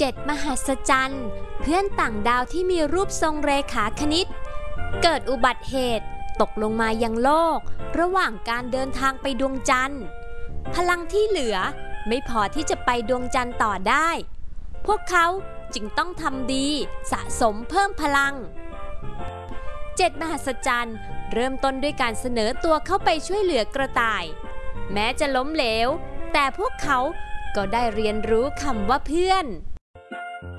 7 มหัศจรรย์เพื่อนต่างดาวที่มีรูปทรงเรขาคณิตเกิดอุบัติเหตุตกลงมายังโลกระหว่างการเดินทางไปดวงจันทร์พลังที่เหลือไม่พอที่จะไปดวงจันทร์ต่อได้พวกเขาจึงต้องทำดีสะสมเพิ่มพลัง7 มหัศจรรย์เริ่มต้นด้วยการเสนอตัวเข้าไปช่วยเหลือกระต่ายแม้จะล้มเหลวแต่พวกเขาก็ได้เรียนรู้คำว่าเพื่อน